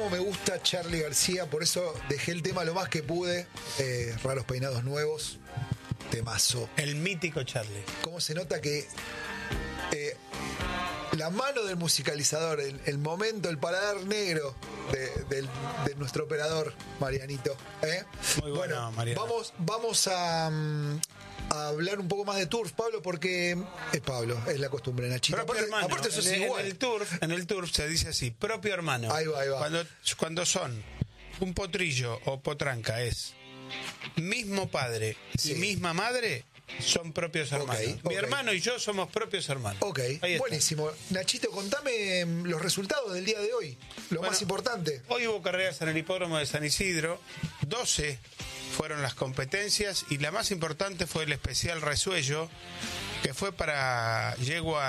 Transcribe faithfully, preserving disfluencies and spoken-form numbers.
cómo me gusta Charly García, por eso dejé el tema lo más que pude. Eh, raros peinados nuevos, temazo. El mítico Charly. Cómo se nota que eh, la mano del musicalizador, el, el momento, el paladar negro de, de, de nuestro operador, Marianito. ¿eh? Muy bueno, bueno Mariano. Vamos, vamos a, a hablar un poco más de Turf, Pablo, porque es Pablo, es la costumbre, Nachito. Propio Aparte, hermano. aparte eso es en, igual. en el turf, en el turf se dice así, propio hermano. Ahí va, ahí va. Cuando, cuando son un potrillo o potranca es mismo padre Sí. y misma madre, son propios hermanos. Ok, Mi ok. hermano y yo somos propios hermanos. Ok, Ahí está. buenísimo. Nachito, contame mm, los resultados del día de hoy, lo Bueno, más importante. Hoy hubo carreras en el hipódromo de San Isidro, doce fueron las competencias y la más importante fue el especial resuello, que fue para yegua